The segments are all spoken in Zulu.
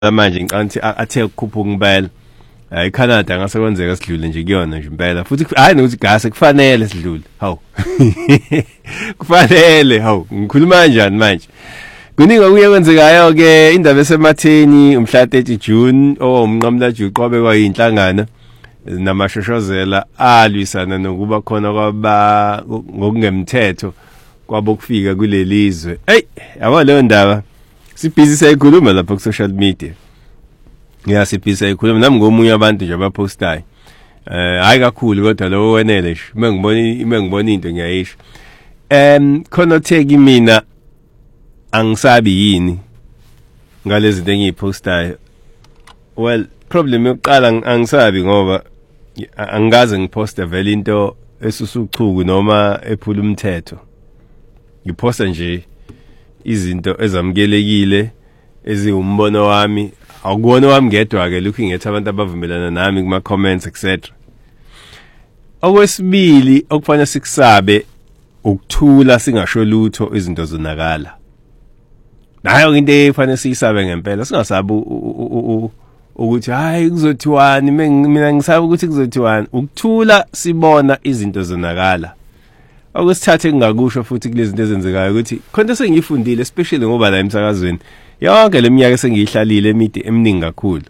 manje ngicanti athe ukukhuphuka impela eCanada ngasekwenzeka sidlule nje kuyona nje impela futhi hayi nokuthi gas kufanele sidlule hawu kufanele hawu ngikhuluma kanjani manje kuningi okuye kwenzekayo ke indaba esematheni umhla 30 June umnqamla Juqobe kwayinhlangano namashoshozela alwisana nokuba khona kwaba ngokungemthetho kwabokufika kulelizwe yabo leyo ndaba sibhizi sayikhuluma lapha ku social media sibhizi sayikhuluma nami ngomunye abantu nje abapostayo hayi kakhulu kodwa lo wenele nje mengibona into ngiyayisho khona theki mina angisabi yini ngalezi zinto engiyipostayo well problem yokuqala angisabi ngoba angaze ngiposta vele into esusuchuku noma ephula umthetho ngiposta nje izinto ezamukelekile eziwumbono wami akuwona wami ngedwa ke looking at abantu abavumelana nami kuma comments etc. Okwesibili okufanele sikusabe ukuthula singasho lutho izinto zonakala nayo into efanele siyisabe ngempela singasabi ukuthi hayi kuzothiwani mina ngisaba ukuthi kuzothiwani ukuthula sibona izinto zonakala okusithathe engakusho futhi kulezinto ezenzekayo ukuthi khonto sengifundile especially ngoba la emsakazweni yonke leminyaka sengiyihlalile emide eminingi kakhulu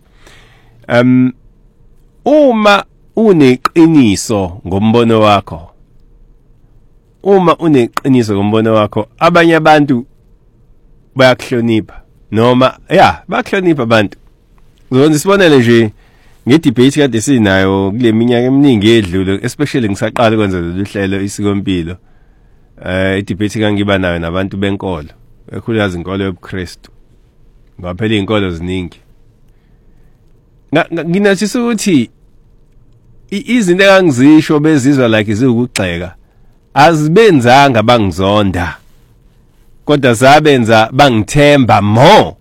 uma uneqiniso ngombono wakho abanye abantu bayakuhlonipha noma bayakuhlonipha abantu uzonke sibonele nje ngedebate kade sinayo kule minyaka eminingi edlule especially ngisaqala ukwenza lolu hlelo isikompilo idebate kangiba nayo nabantu benkolo ekhulukazi inkolo yobuKristu ngaphela izinkolo ziningi nginathi ukuthi izinto engangizisho bezizwa like izukugxeka azibenzanga bangizonda kodwa zabenza bangithemba more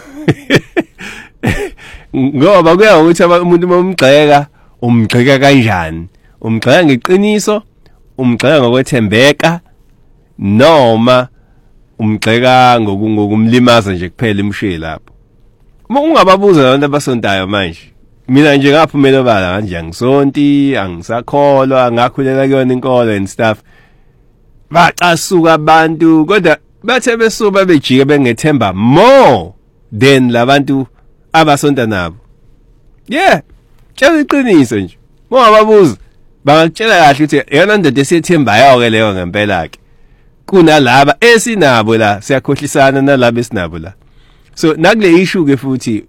ngoba kuya ukuthi umuntu umgxeka umgxeka kanjani umgxeka ngeqiniso umgxeka ngokwethembeka noma umgxeka ngokumlimaza nje kuphela imshiye lapho uma ungababuza abantu abasontayo manje mina nje ngaphumela obala kanje angisonti angisakholwa ngakhulela kuyona inkolo and stuff bacasuka abantu kodwa bathe besuba bejika bengethemba more than labantu abasonta nabo tshela iqiniso nje ungababuza bangakutshela kahle ukuthi yona ndoda esiyethembayo ke leyo ngempela ke kunalaba esinabo la siyakhohlisana nalabo esinabo la so nakule issue ke futhi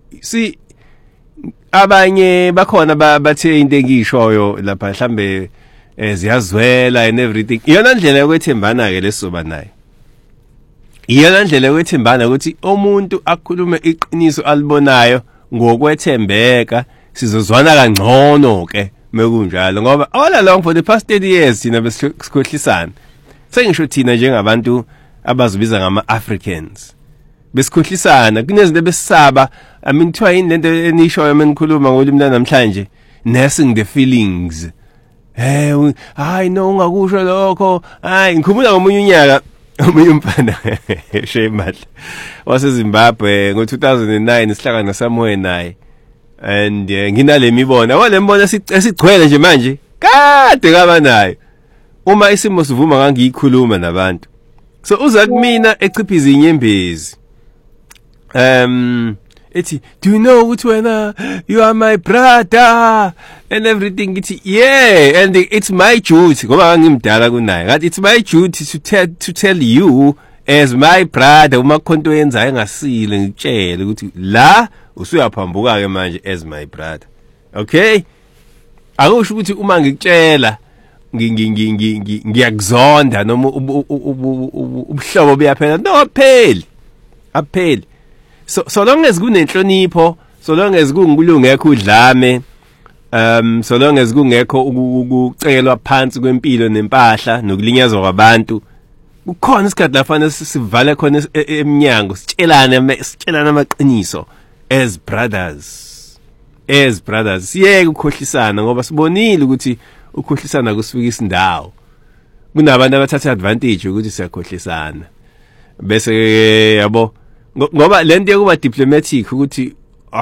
abanye bakhona bathe into engiyishoyo lapha mhlambe ziyazwela and everything iyona ndlela yokwethembana ke lesoba naye iyona ndlela yokwethembana ukuthi umuntu akhulume iqiniso alibonayo ngokwethembeka sizozwana kangcono ke mekunjalo ngoba all along for the past 30 years thina besikhohlisana sengisho thina njengabantu abazibiza ngama-Africans besikhohlisana kunezinto besisaba kuthiwa yini lento enishoyo mengikhuluma ngolimi namhlanje nursing the feelings hayi no ungakusho lokho hayi ngikhumula ngomunye unyaka omunye umfana Shemal waseZimbabwe ngo2009 sihlangana somewhere naye and nginale mibono walembono esigcwele nje manje kade kaba nayo uma isimo sivuma ngangiyikhuluma nabantu so uza kumina echiphiza inyembezi ethi do you know ukuthi wena you are my brother and everything ithi and it's my duty ngoba ngimdala kunaye ngathi it's my duty to tell you as my brother uma khonto yenzayo engasile ngitshele ukuthi la usuyaphambuka ke manje as my brother okay akusho ukuthi uma ngikutshela ngiyakuzonda noma ubuhlobo buyaphela no apheli so long as kunenhlonipho so long as kungulungekho udlame so long as kungekho ukucelwa phansi kwempilo nempahla nokulinyazwa kwabantu kukhona isikhathi la fanele sivale khona eminyango sitshelana amaqiniso as brothers siyeke ukukhohlisana ngoba sibonile ukuthi ukukhohlisana kusifikisa indawo kunabantu abathatha advantage ukuthi siyakhohlisana bese yabo ngoba lento yokuba diplomatic ukuthi